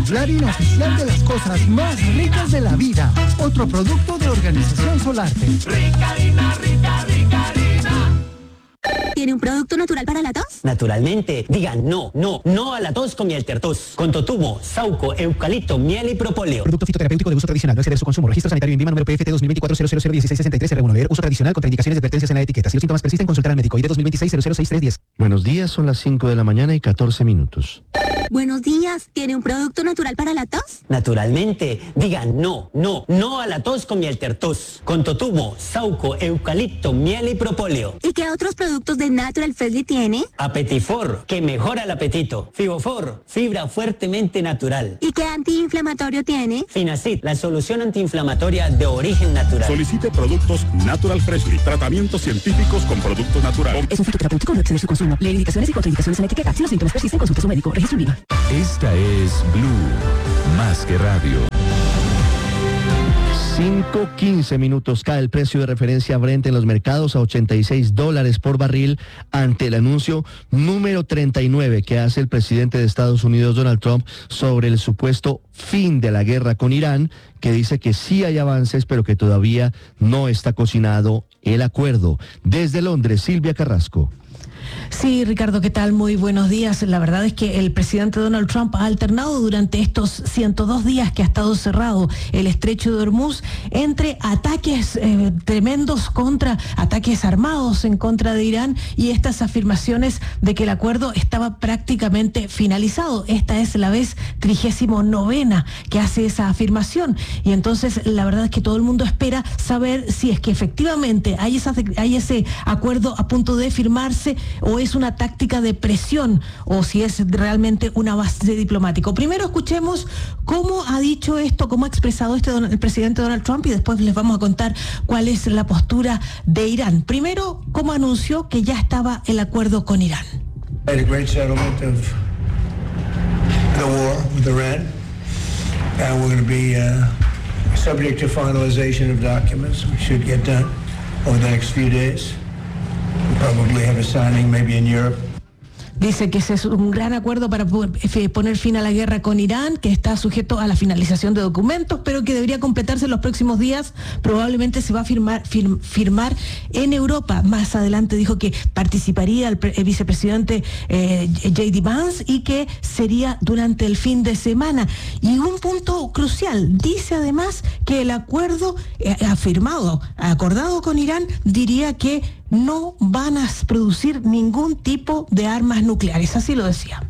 la harina oficial de las cosas más ricas de la vida. Otro producto de Organización Solarte. Rica harina, rica, rica harina. ¿Tiene un producto natural para la tos? Naturalmente. Digan no a la tos con miel tertos. Con totumo, sauco, eucalipto, miel y propóleo. Producto fitoterapéutico de uso tradicional. No exceder su consumo. Registro sanitario en INVIMA número PFT 2024-0001663-R1. Leer uso tradicional contra indicaciones y advertencias en la etiqueta. Si los síntomas persisten, consultar al médico. ID 2026-006310. Buenos días, son las 5 de la mañana y 14 minutos. Buenos días, ¿tiene un producto natural para la tos? Naturalmente. Digan no a la tos con miel tertos. Con totumo, sauco, eucalipto, miel y propóleo. ¿Y qué otros productos de Natural Freshly tiene? Apetifor, que mejora el apetito. Fibofor, fibra fuertemente natural. ¿Y qué antiinflamatorio tiene? Finacid, la solución antiinflamatoria de origen natural. Solicite productos Natural Freshly, tratamientos científicos con productos naturales. Es un fitoterapéutico, no exceder su consumo. Leer indicaciones y contraindicaciones en la etiqueta. Si los síntomas persisten, consulte a su médico. Registro INVIMA. Esta es Blue, más que radio. 5:15 minutos. Cae el precio de referencia Brent en los mercados a $86 por barril ante el anuncio número 39 que hace el presidente de Estados Unidos, Donald Trump, sobre el supuesto fin de la guerra con Irán, que dice que sí hay avances, pero que todavía no está cocinado el acuerdo. Desde Londres, Silvia Carrasco. Sí, Ricardo, ¿qué tal? Muy buenos días. La verdad es que el presidente Donald Trump ha alternado durante estos 102 días que ha estado cerrado el estrecho de Hormuz entre ataques tremendos ataques armados en contra de Irán y estas afirmaciones de que el acuerdo estaba prácticamente finalizado. Esta es la vez 39ª que hace esa afirmación y entonces la verdad es que todo el mundo espera saber si es que efectivamente hay ese acuerdo a punto de firmarse o es una táctica de presión o si es realmente una base diplomática. Primero escuchemos cómo ha dicho esto, cómo ha expresado el presidente Donald Trump y después les vamos a contar cuál es la postura de Irán. Primero, cómo anunció que ya estaba el acuerdo con Irán. A great settlement of the war with Iran. We're going to be subject to finalization of documents. We should get done over the next few days. Probably have a signing maybe in Europe. Dice que ese es un gran acuerdo para poner fin a la guerra con Irán, que está sujeto a la finalización de documentos, pero que debería completarse en los próximos días. Probablemente se va a firmar en Europa. Más adelante dijo que participaría el vicepresidente J.D. Vance y que sería durante el fin de semana. Y un punto crucial, dice además que el acuerdo acordado con Irán diría que no van a producir ningún tipo de armas nucleares, así lo decía.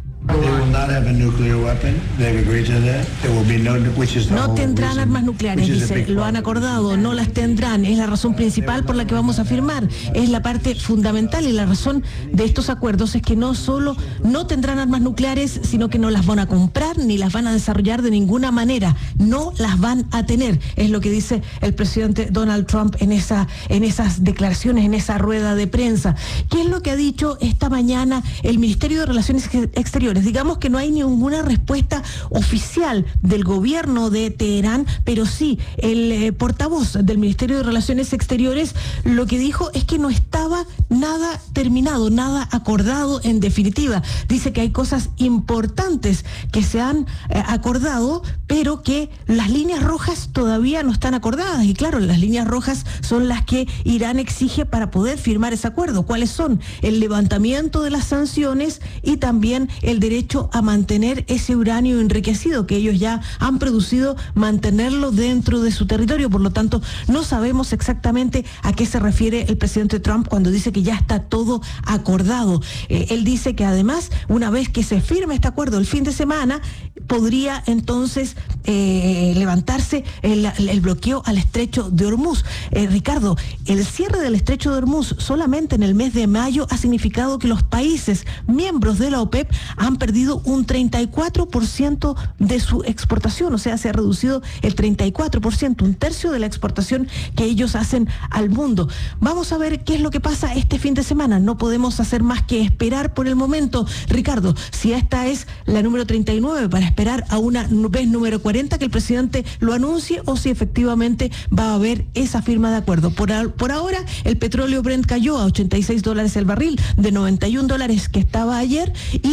No tendrán armas nucleares, dice, lo han acordado, no las tendrán, es la razón principal por la que vamos a firmar, es la parte fundamental y la razón de estos acuerdos es que no solo no tendrán armas nucleares, sino que no las van a comprar ni las van a desarrollar de ninguna manera, no las van a tener, es lo que dice el presidente Donald Trump en esas declaraciones, en esa rueda de prensa. ¿Qué es lo que ha dicho esta mañana el Ministerio de Relaciones Exteriores? Digamos que no hay ninguna respuesta oficial del gobierno de Teherán, pero sí el portavoz del Ministerio de Relaciones Exteriores lo que dijo es que no estaba nada terminado, nada acordado en definitiva. Dice que hay cosas importantes que se han acordado, pero que las líneas rojas todavía no están acordadas. Y claro, las líneas rojas son las que Irán exige para poder firmar ese acuerdo. ¿Cuáles son? El levantamiento de las sanciones y también el derecho a mantener ese uranio enriquecido que ellos ya han producido, mantenerlo dentro de su territorio. Por lo tanto, no sabemos exactamente a qué se refiere el presidente Trump cuando dice que ya está todo acordado. Él dice que además, una vez que se firme este acuerdo el fin de semana, podría entonces levantarse el bloqueo al estrecho de Hormuz. Ricardo, el cierre del estrecho de Hormuz solamente en el mes de mayo ha significado que los países miembros de la OPEP han perdido un 34% de su exportación, o sea, se ha reducido el 34%, un tercio de la exportación que ellos hacen al mundo. Vamos a ver qué es lo que pasa este fin de semana. No podemos hacer más que esperar por el momento. Ricardo, si esta es la número 39 para esperar a una vez número 40 que el presidente lo anuncie o si efectivamente va a haber esa firma de acuerdo. Por ahora, el petróleo Brent cayó a $86 el barril, de $91 que estaba ayer, y solo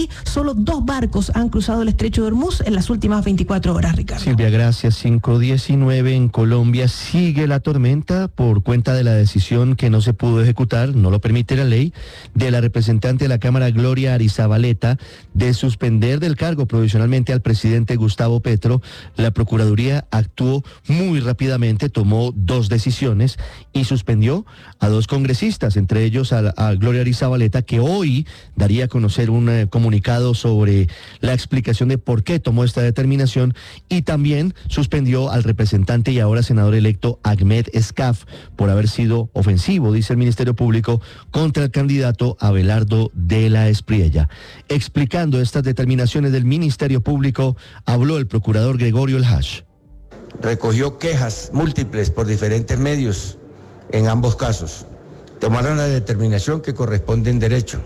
solo 2 barcos han cruzado el estrecho de Hormuz en las últimas 24 horas, Ricardo. Silvia, gracias. 5:19 en Colombia. Sigue la tormenta por cuenta de la decisión que no se pudo ejecutar, no lo permite la ley, de la representante de la Cámara, Gloria Arizabaleta, de suspender del cargo provisionalmente al presidente Gustavo Petro. La Procuraduría actuó muy rápidamente, tomó 2 decisiones y suspendió a 2 congresistas, entre ellos a Gloria Arizabaleta, que hoy daría a conocer un comunicado sobre la explicación de por qué tomó esta determinación, y también suspendió al representante y ahora senador electo Ahmed Escaf por haber sido ofensivo, dice el Ministerio Público, contra el candidato Abelardo de la Espriella. Explicando estas determinaciones del Ministerio Público, habló el procurador Gregorio El Hash. Recogió quejas múltiples por diferentes medios en ambos casos. Tomaron la determinación que corresponde en derecho.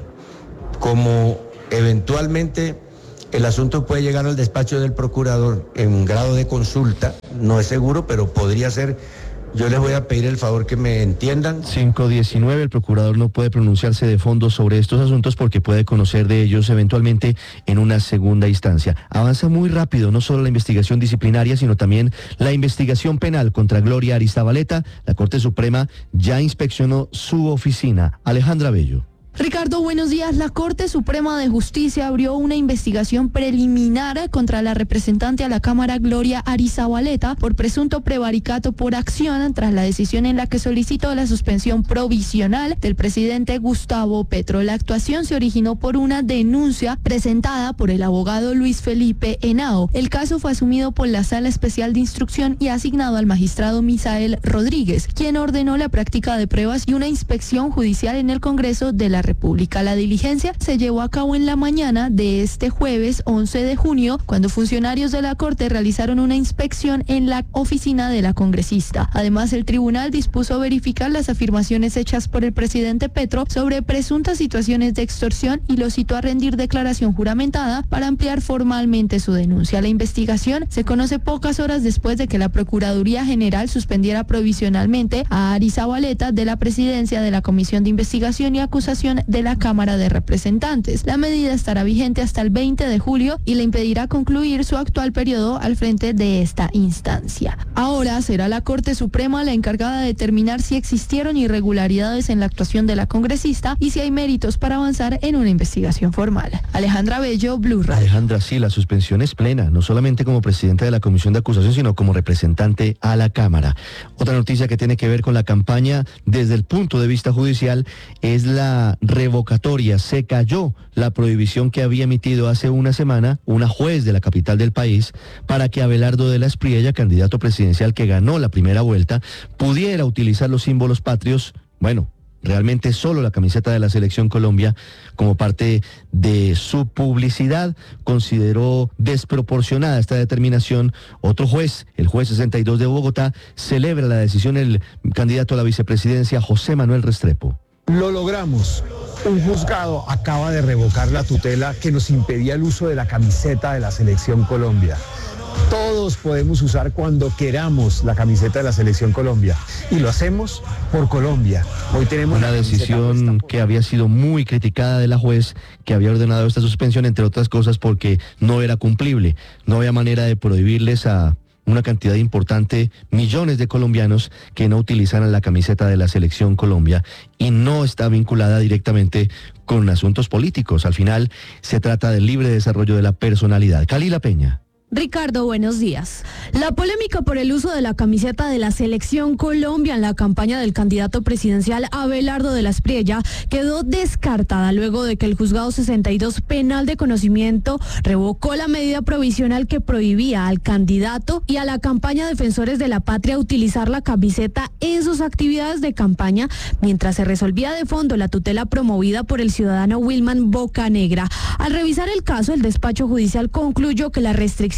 Como eventualmente el asunto puede llegar al despacho del procurador en grado de consulta, no es seguro, pero podría ser. Yo les voy a pedir el favor que me entiendan. 5:19, el procurador no puede pronunciarse de fondo sobre estos asuntos porque puede conocer de ellos eventualmente en una segunda instancia. Avanza muy rápido, no solo la investigación disciplinaria, sino también la investigación penal contra Gloria Arizabaleta. La Corte Suprema ya inspeccionó su oficina. Alejandra Bello. Ricardo, buenos días. La Corte Suprema de Justicia abrió una investigación preliminar contra la representante a la Cámara, Gloria Arizabaleta, por presunto prevaricato por acción tras la decisión en la que solicitó la suspensión provisional del presidente Gustavo Petro. La actuación se originó por una denuncia presentada por el abogado Luis Felipe Henao. El caso fue asumido por la Sala Especial de Instrucción y asignado al magistrado Misael Rodríguez, quien ordenó la práctica de pruebas y una inspección judicial en el Congreso de la República. La diligencia se llevó a cabo en la mañana de este jueves 11 de junio, cuando funcionarios de la Corte realizaron una inspección en la oficina de la congresista. Además, el tribunal dispuso verificar las afirmaciones hechas por el presidente Petro sobre presuntas situaciones de extorsión y lo citó a rendir declaración juramentada para ampliar formalmente su denuncia. La investigación se conoce pocas horas después de que la Procuraduría General suspendiera provisionalmente a Arizabaleta de la presidencia de la Comisión de Investigación y Acusación de la Cámara de Representantes. La medida estará vigente hasta el 20 de julio y le impedirá concluir su actual periodo al frente de esta instancia. Ahora será la Corte Suprema la encargada de determinar si existieron irregularidades en la actuación de la congresista y si hay méritos para avanzar en una investigación formal. Alejandra Bello, Blue Radio. Alejandra, sí, la suspensión es plena, no solamente como presidenta de la Comisión de Acusación, sino como representante a la Cámara. Otra noticia que tiene que ver con la campaña desde el punto de vista judicial es la revocatoria. Se cayó la prohibición que había emitido hace una semana una juez de la capital del país para que Abelardo de la Espriella, candidato presidencial que ganó la primera vuelta, pudiera utilizar los símbolos patrios, realmente solo la camiseta de la Selección Colombia, como parte de su publicidad. Consideró desproporcionada esta determinación. Otro juez, el juez 62 de Bogotá, celebra la decisión del candidato a la vicepresidencia, José Manuel Restrepo. Lo logramos. Un juzgado acaba de revocar la tutela que nos impedía el uso de la camiseta de la Selección Colombia. Todos podemos usar cuando queramos la camiseta de la Selección Colombia y lo hacemos por Colombia. Hoy tenemos una decisión que había sido muy criticada de la juez, que había ordenado esta suspensión, entre otras cosas porque no era cumplible. No había manera de prohibirles a una cantidad importante, millones de colombianos que no utilizaran la camiseta de la Selección Colombia, y no está vinculada directamente con asuntos políticos. Al final se trata del libre desarrollo de la personalidad. Kalila Peña. Ricardo, buenos días. La polémica por el uso de la camiseta de la Selección Colombia en la campaña del candidato presidencial Abelardo de la Espriella quedó descartada luego de que el juzgado 62 penal de conocimiento revocó la medida provisional que prohibía al candidato y a la campaña Defensores de la Patria utilizar la camiseta en sus actividades de campaña, mientras se resolvía de fondo la tutela promovida por el ciudadano Wilman Bocanegra. Al revisar el caso, el despacho judicial concluyó que la restricción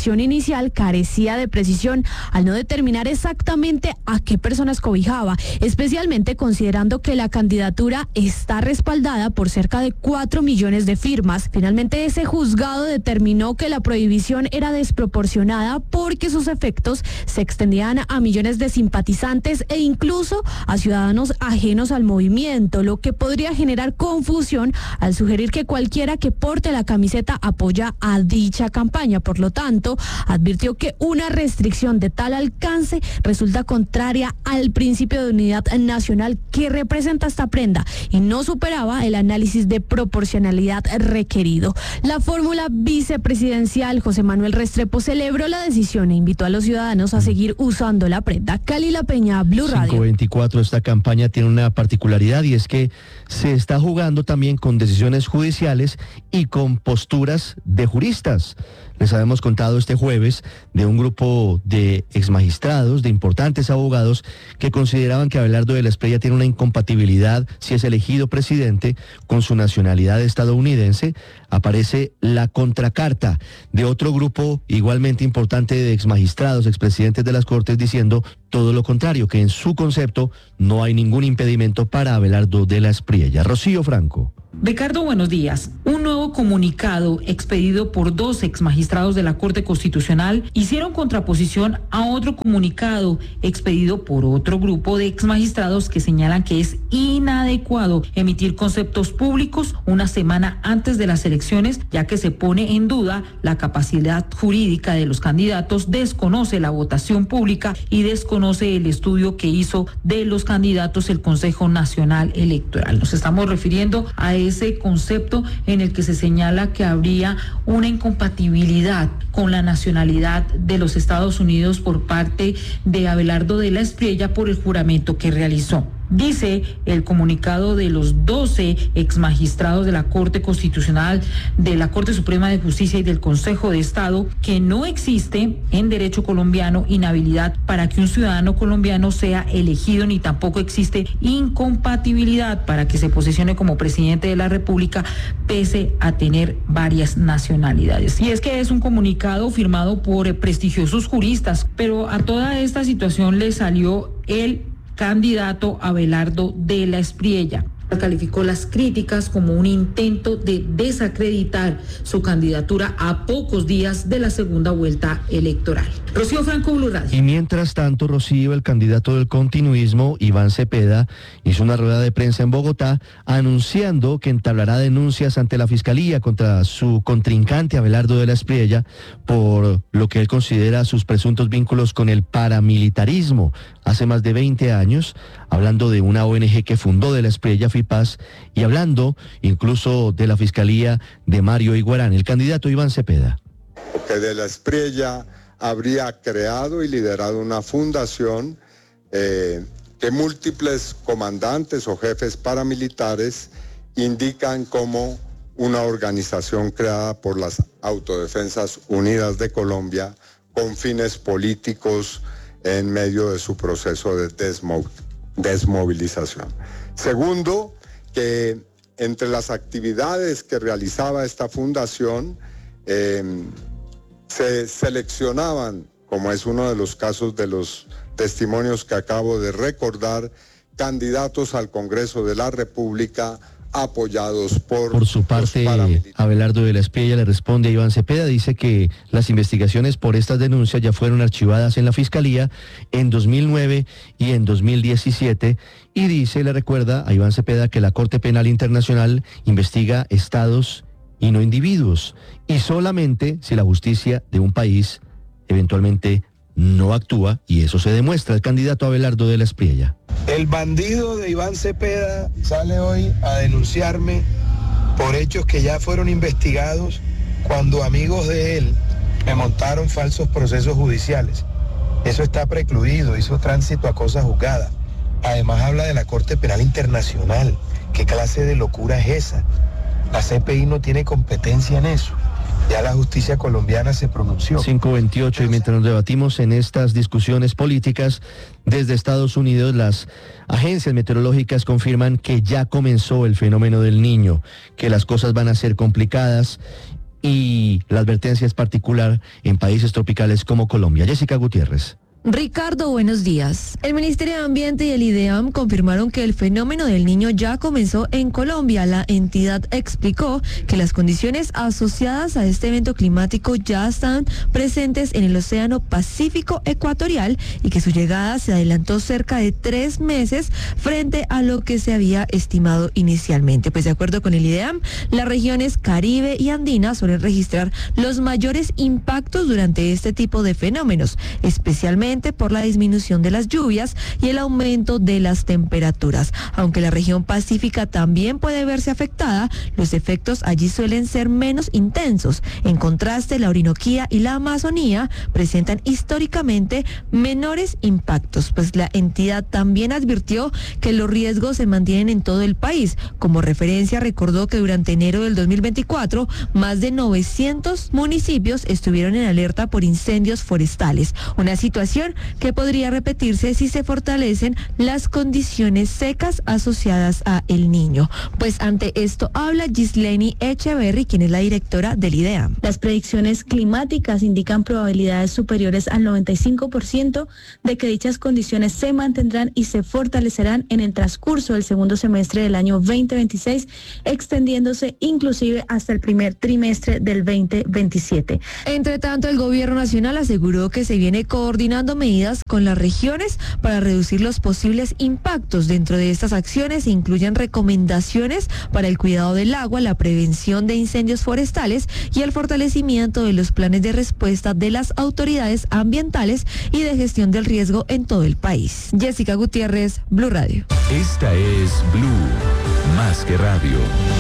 versión inicial carecía de precisión al no determinar exactamente a qué personas cobijaba, especialmente considerando que la candidatura está respaldada por cerca de 4 millones de firmas. Finalmente, ese juzgado determinó que la prohibición era desproporcionada porque sus efectos se extendían a millones de simpatizantes e incluso a ciudadanos ajenos al movimiento, lo que podría generar confusión al sugerir que cualquiera que porte la camiseta apoya a dicha campaña. Por lo tanto, advirtió que una restricción de tal alcance resulta contraria al principio de unidad nacional que representa esta prenda y no superaba el análisis de proporcionalidad requerido. La fórmula vicepresidencial José Manuel Restrepo celebró la decisión e invitó a los ciudadanos a seguir usando la prenda. Calila Peña, Blue Radio. 524, esta campaña tiene una particularidad y es que se está jugando también con decisiones judiciales y con posturas de juristas. Les habíamos contado este jueves de un grupo de exmagistrados, de importantes abogados, que consideraban que Abelardo de la Espriella tiene una incompatibilidad si es elegido presidente con su nacionalidad estadounidense. Aparece la contracarta de otro grupo igualmente importante de exmagistrados, expresidentes de las Cortes, diciendo todo lo contrario, que en su concepto no hay ningún impedimento para Abelardo de la Espriella. Rocío Franco. Ricardo, buenos días. Un nuevo comunicado expedido por 2 exmagistrados de la Corte Constitucional hicieron contraposición a otro comunicado expedido por otro grupo de exmagistrados que señalan que es inadecuado emitir conceptos públicos una semana antes de las elecciones, ya que se pone en duda la capacidad jurídica de los candidatos, desconoce la votación pública y desconoce el estudio que hizo de los candidatos el Consejo Nacional Electoral. Nos estamos refiriendo a ese concepto en el que se señala que habría una incompatibilidad con la nacionalidad de los Estados Unidos por parte de Abelardo de la Espriella por el juramento que realizó. Dice el comunicado de los 12 exmagistrados de la Corte Constitucional, de la Corte Suprema de Justicia y del Consejo de Estado que no existe en derecho colombiano inhabilidad para que un ciudadano colombiano sea elegido, ni tampoco existe incompatibilidad para que se posesione como presidente de la República pese a tener varias nacionalidades. Y es que es un comunicado firmado por prestigiosos juristas, pero a toda esta situación le salió el candidato Abelardo de la Espriella. Calificó las críticas como un intento de desacreditar su candidatura a pocos días de la segunda vuelta electoral. Rocío Franco, Blue Radio. Y mientras tanto, Rocío, el candidato del continuismo, Iván Cepeda, hizo una rueda de prensa en Bogotá anunciando que entablará denuncias ante la Fiscalía contra su contrincante Abelardo de la Espriella por lo que él considera sus presuntos vínculos con el paramilitarismo. Hace más de 20 años, hablando de una ONG que fundó de la Espriella, FIPAS, y hablando incluso de la Fiscalía de Mario Higuarán, el candidato Iván Cepeda. Que de la Espriella habría creado y liderado una fundación que múltiples comandantes o jefes paramilitares indican como una organización creada por las Autodefensas Unidas de Colombia con fines políticos en medio de su proceso de desmovilización. Segundo, que entre las actividades que realizaba esta fundación se seleccionaban, como es uno de los casos de los testimonios que acabo de recordar, candidatos al Congreso de la República apoyados por su parte. Abelardo de la Espriella le responde a Iván Cepeda, dice que las investigaciones por estas denuncias ya fueron archivadas en la Fiscalía en 2009 y en 2017 y dice, le recuerda a Iván Cepeda que la Corte Penal Internacional investiga estados y no individuos y solamente si la justicia de un país eventualmente no actúa, y eso se demuestra. El candidato Abelardo de la Espriella. El bandido de Iván Cepeda sale hoy a denunciarme por hechos que ya fueron investigados cuando amigos de él me montaron falsos procesos judiciales. Eso está precluido, hizo tránsito a cosa juzgada. Además habla de la Corte Penal Internacional. ¿Qué clase de locura es esa? La CPI no tiene competencia en eso. Ya la justicia colombiana se pronunció. 5:28, y mientras nos debatimos en estas discusiones políticas, desde Estados Unidos las agencias meteorológicas confirman que ya comenzó el fenómeno del Niño, que las cosas van a ser complicadas y la advertencia es particular en países tropicales como Colombia. Jessica Gutiérrez. Ricardo, buenos días. El Ministerio de Ambiente y el IDEAM confirmaron que el fenómeno del Niño ya comenzó en Colombia. La entidad explicó que las condiciones asociadas a este evento climático ya están presentes en el Océano Pacífico Ecuatorial y que su llegada se adelantó cerca de 3 meses frente a lo que se había estimado inicialmente. Pues de acuerdo con el IDEAM, las regiones Caribe y Andina suelen registrar los mayores impactos durante este tipo de fenómenos, especialmente por la disminución de las lluvias y el aumento de las temperaturas. Aunque la región pacífica también puede verse afectada, los efectos allí suelen ser menos intensos. En contraste, la Orinoquía y la Amazonía presentan históricamente menores impactos, pues la entidad también advirtió que los riesgos se mantienen en todo el país. Como referencia, recordó que durante enero del 2024, más de 900 municipios estuvieron en alerta por incendios forestales, una situación que podría repetirse si se fortalecen las condiciones secas asociadas a El Niño. Pues ante esto habla Gisleni Echeverry, quien es la directora del IDEAM. Las predicciones climáticas indican probabilidades superiores al 95% de que dichas condiciones se mantendrán y se fortalecerán en el transcurso del segundo semestre del año 2026, extendiéndose inclusive hasta el primer trimestre del 2027. Entre tanto, el gobierno nacional aseguró que se viene coordinando medidas con las regiones para reducir los posibles impactos. Dentro de estas acciones se incluyen recomendaciones para el cuidado del agua, la prevención de incendios forestales y el fortalecimiento de los planes de respuesta de las autoridades ambientales y de gestión del riesgo en todo el país. Jessica Gutiérrez, Blue Radio. Esta es Blue, más que radio.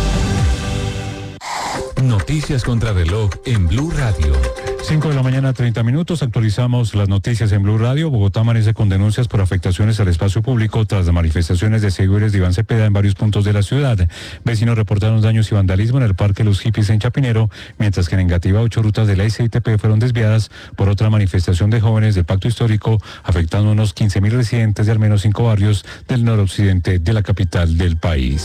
Noticias contra reloj en Blue Radio. 5 de la mañana, 30 minutos. Actualizamos las noticias en Blue Radio. Bogotá amanece con denuncias por afectaciones al espacio público tras las manifestaciones de seguidores de Iván Cepeda en varios puntos de la ciudad. Vecinos reportaron daños y vandalismo en el Parque Los Hippies en Chapinero, mientras que en Engativá 8 rutas de la SITP fueron desviadas por otra manifestación de jóvenes del Pacto Histórico, afectando a unos 15.000 residentes de al menos 5 barrios del noroccidente de la capital del país.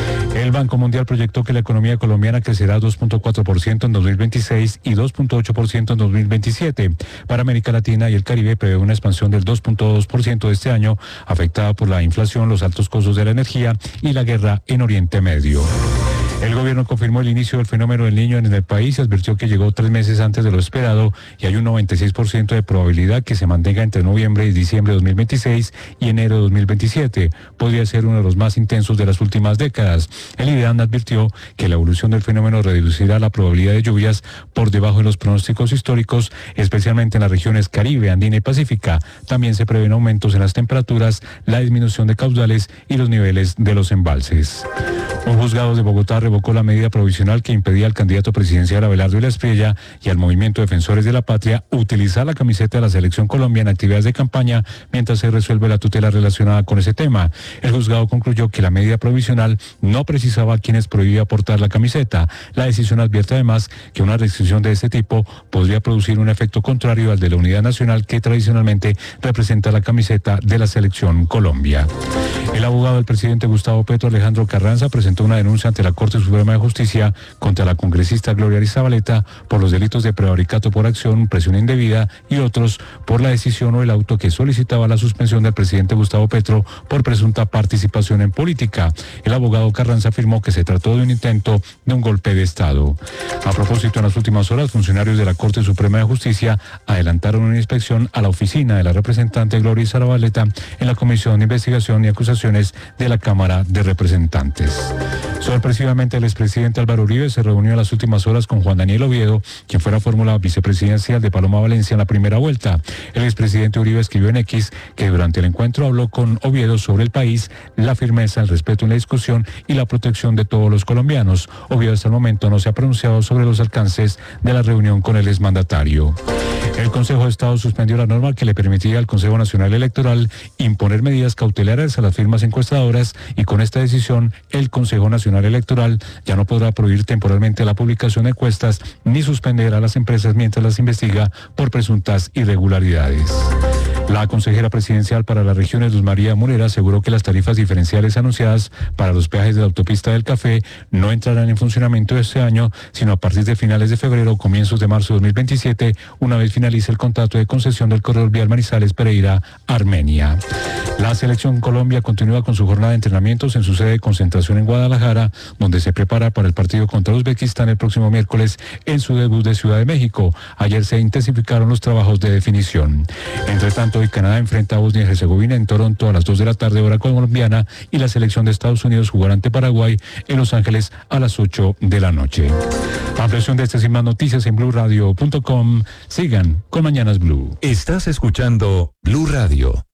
El Banco Mundial proyectó que la economía colombiana crecerá 2.4% en 2026 y 2.8% en 2027. Para América Latina y el Caribe prevé una expansión del 2.2% de este año, afectada por la inflación, los altos costos de la energía y la guerra en Oriente Medio. El gobierno confirmó el inicio del fenómeno del Niño en el país y advirtió que llegó 3 meses antes de lo esperado y hay un 96% de probabilidad que se mantenga entre noviembre y diciembre de 2026 y enero de 2027. Podría ser uno de los más intensos de las últimas décadas. El IDEAM advirtió que la evolución del fenómeno reducirá la probabilidad de lluvias por debajo de los pronósticos históricos, especialmente en las regiones Caribe, Andina y Pacífica. También se prevén aumentos en las temperaturas, la disminución de caudales y los niveles de los embalses. Un juzgado de Bogotá revocó la medida provisional que impedía al candidato presidencial Abelardo Ilha Espriella y al Movimiento Defensores de la Patria utilizar la camiseta de la Selección Colombia en actividades de campaña mientras se resuelve la tutela relacionada con ese tema. El juzgado concluyó que la medida provisional no precisaba a quienes prohibía portar la camiseta. La decisión advierte además que una restricción de este tipo podría producir un efecto contrario al de la unidad nacional que tradicionalmente representa la camiseta de la Selección Colombia. El abogado del presidente Gustavo Petro, Alejandro Carranza, presentó una denuncia ante la Corte Suprema de Justicia contra la congresista Gloria Arizabaleta por los delitos de prevaricato por acción, presión indebida y otros por la decisión o el auto que solicitaba la suspensión del presidente Gustavo Petro por presunta participación en política. El abogado Carranza afirmó que se trató de un intento de un golpe de Estado. A propósito, en las últimas horas, funcionarios de la Corte Suprema de Justicia adelantaron una inspección a la oficina de la representante Gloria Arizabaleta en la Comisión de Investigación y Acusaciones de la Cámara de Representantes. Sorpresivamente, el expresidente Álvaro Uribe se reunió en las últimas horas con Juan Daniel Oviedo, quien fuera fórmula vicepresidencial de Paloma Valencia en la primera vuelta. El expresidente Uribe escribió en X que durante el encuentro habló con Oviedo sobre el país, la firmeza, el respeto en la discusión y la protección de todos los colombianos. Oviedo hasta el momento no se ha pronunciado sobre los alcances de la reunión con el exmandatario. El Consejo de Estado suspendió la norma que le permitía al Consejo Nacional Electoral imponer medidas cautelares a las firmas encuestadoras y con esta decisión el Consejo Nacional Electoral ya no podrá prohibir temporalmente la publicación de encuestas ni suspender a las empresas mientras las investiga por presuntas irregularidades. La consejera presidencial para las regiones, Luz María Morera, aseguró que las tarifas diferenciales anunciadas para los peajes de la autopista del Café no entrarán en funcionamiento este año, sino a partir de finales de febrero o comienzos de marzo de 2027, una vez finalice el contrato de concesión del corredor vial Manizales-Pereira-Armenia. La selección Colombia continúa con su jornada de entrenamientos en su sede de concentración en Guadalajara, donde se prepara para el partido contra Uzbekistán el próximo miércoles en su debut de Ciudad de México. Ayer se intensificaron los trabajos de definición. Entre tanto, hoy Canadá enfrenta a Bosnia y Herzegovina en Toronto a las 2 de la tarde hora colombiana y la selección de Estados Unidos jugará ante Paraguay en Los Ángeles a las 8 de la noche. Ampliación de estas y más noticias en BluRadio.com. Sigan con Mañanas Blue. Estás escuchando Blue Radio.